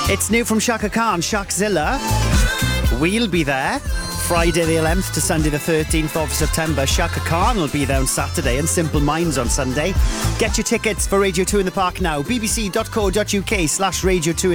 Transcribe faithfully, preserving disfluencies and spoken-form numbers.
It's new from Shaka Khan, Shakzilla. We'll be there Friday the eleventh to Sunday the thirteenth of September. Shaka Khan will be there on Saturday and Simple Minds on Sunday. Get your tickets for Radio two in the Park now. bbc.co.uk slash Radio two